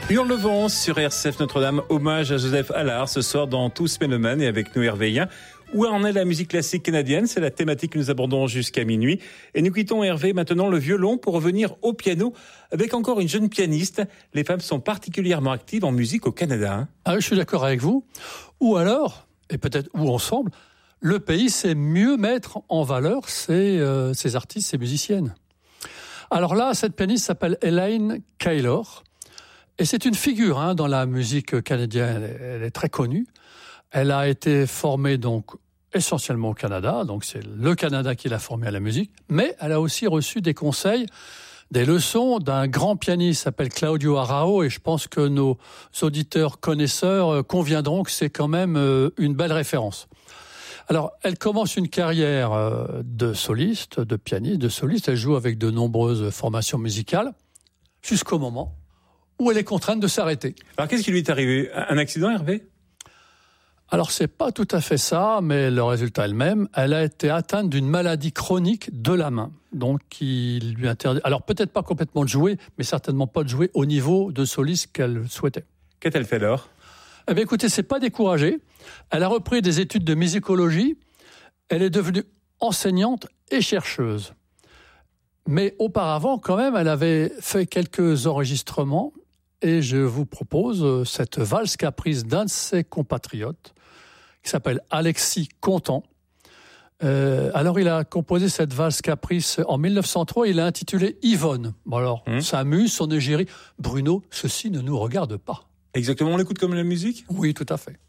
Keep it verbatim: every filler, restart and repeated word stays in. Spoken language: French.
Hurlevent sur R C F Notre-Dame, hommage à Joseph Allard ce soir dans Tous Mélomanes et avec nous Hervé Hien. Où en est la musique classique canadienne? C'est la thématique que nous abordons jusqu'à minuit. Et nous quittons Hervé maintenant le violon pour revenir au piano avec encore une jeune pianiste. Les femmes sont particulièrement actives en musique au Canada. Hein. Ah, je suis d'accord avec vous. Ou alors, et peut-être ou ensemble, le pays sait mieux mettre en valeur ses, euh, ses artistes, ses musiciennes. Alors là, cette pianiste s'appelle Elaine Kaylor. Et c'est une figure hein, dans la musique canadienne, elle est, elle est très connue. Elle a été formée donc essentiellement au Canada, donc c'est le Canada qui l'a formée à la musique, mais elle a aussi reçu des conseils, des leçons d'un grand pianiste qui s'appelle Claudio Arrao, et je pense que nos auditeurs connaisseurs conviendront que c'est quand même une belle référence. Alors, elle commence une carrière de soliste, de pianiste, de soliste, elle joue avec de nombreuses formations musicales, jusqu'au moment où elle est contrainte de s'arrêter. Alors, qu'est-ce qui lui est arrivé? Un accident, Hervé? Alors, c'est pas tout à fait ça, mais le résultat est le même. Elle a été atteinte d'une maladie chronique de la main. Donc, il lui interdit, alors peut-être pas complètement de jouer, mais certainement pas de jouer au niveau de soliste qu'elle souhaitait. Qu'a-t-elle fait alors? Eh bien, écoutez, c'est pas découragé. Elle a repris des études de musicologie. Elle est devenue enseignante et chercheuse. Mais auparavant, quand même, elle avait fait quelques enregistrements. Et je vous propose cette valse caprice d'un de ses compatriotes, qui s'appelle Alexis Contant. Euh, alors, il a composé cette valse caprice en mille neuf cent trois, il l'a intitulée Yvonne. Bon alors, mmh. Ça amuse son égérie. Bruno, ceci ne nous regarde pas. Exactement, on l'écoute comme la musique? Oui, tout à fait.